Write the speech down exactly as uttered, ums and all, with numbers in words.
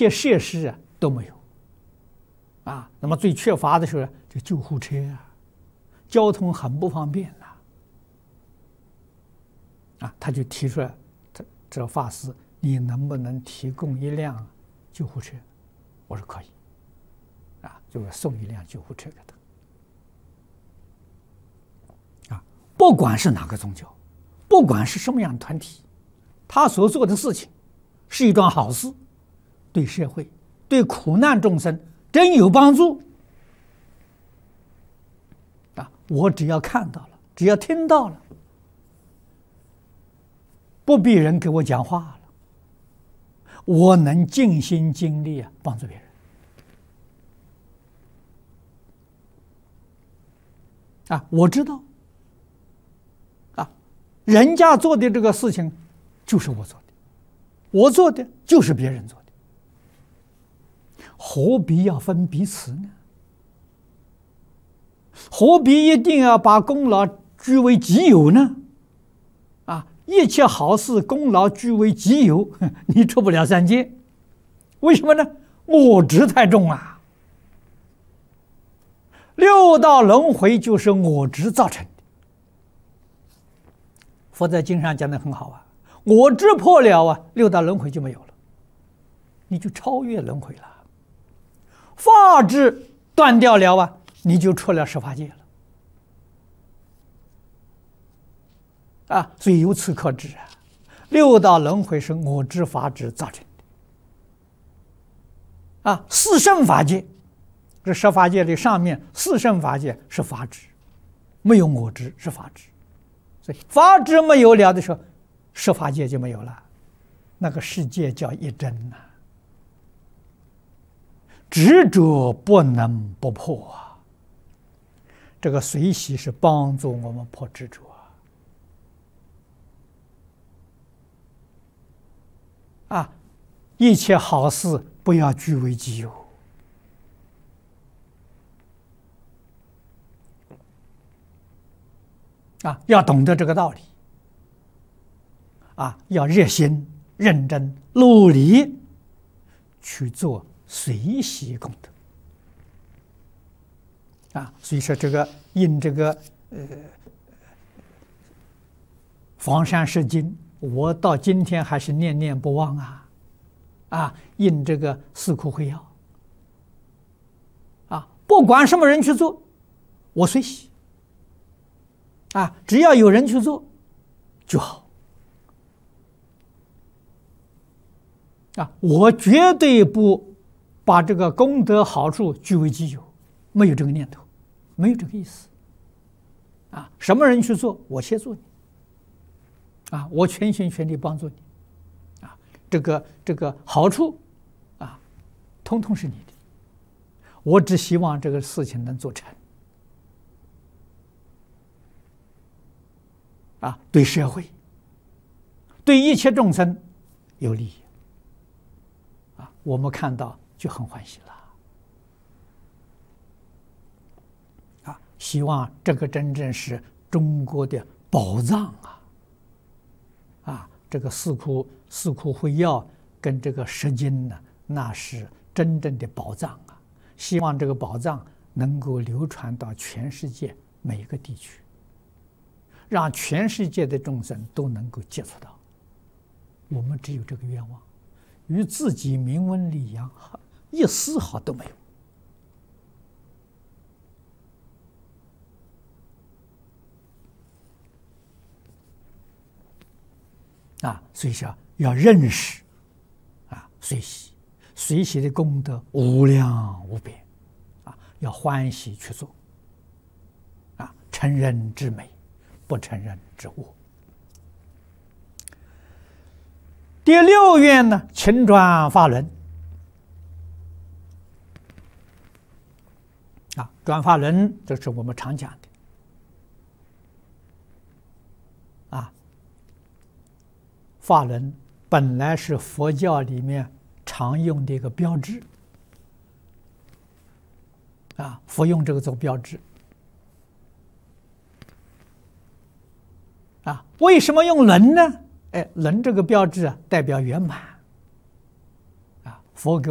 切设施啊都没有。啊，那么最缺乏的时候，就救护车啊，交通很不方便呐。啊，他就提出来，这这法师，你能不能提供一辆救护车？我说可以。啊，就送一辆救护车给他。啊，不管是哪个宗教，不管是什么样的团体，他所做的事情是一桩好事，对社会、对苦难众生真有帮助。啊，我只要看到了，只要听到了，不必人给我讲话了，我能尽心尽力啊帮助别人。啊，我知道，啊，人家做的这个事情就是我做的，我做的就是别人做的，何必要分彼此呢？何必一定要把功劳据为己有呢？啊，一切好事功劳据为己有，你出不了三界。为什么呢？我执太重啊。六道轮回就是我执造成的。佛在经上讲的很好啊，我执破了啊，六道轮回就没有了，你就超越轮回了。法执断掉了啊，你就出了十法界了。啊，所以由此可知啊，六道轮回是我执法执造成的。啊，四圣法界。这十法界的上面四圣法界是法执，没有我执，是法执。所以法执没有了的时候，十法界就没有了，那个世界叫一真呐、啊。执着不能不破啊！这个随喜是帮助我们破执着啊！啊，一切好事不要据为己有。啊，要懂得这个道理，啊，要热心、认真、努力去做随喜功德。啊，所以说这个印这个呃房山释经，我到今天还是念念不忘啊！啊，印这个四库会要，啊，不管什么人去做，我随喜。啊，只要有人去做就好。啊，我绝对不把这个功德好处据为己有，没有这个念头，没有这个意思。啊，什么人去做，我协助你。啊，我全心全力帮助你。啊，这个这个好处，啊，通通是你的。我只希望这个事情能做成。啊，对社会、对一切众生有利益，啊，我们看到就很欢喜了。啊，希望这个真正是中国的宝藏啊！啊，这个四库四库会要跟这个释经呢，那是真正的宝藏啊！希望这个宝藏能够流传到全世界每一个地区。让全世界的众生都能够接触到，我们只有这个愿望，与自己名闻利养一丝毫都没有。啊，所以说要认识啊，随喜，随喜的功德无量无边，啊，要欢喜去做，啊，成人之美。不承认之恶。第六愿呢，勤转法轮。啊，转法轮，这是我们常讲的。啊，法轮本来是佛教里面常用的一个标志。啊，佛用这个做标志。啊，为什么用轮呢？哎，轮这个标志啊，代表圆满。啊，佛给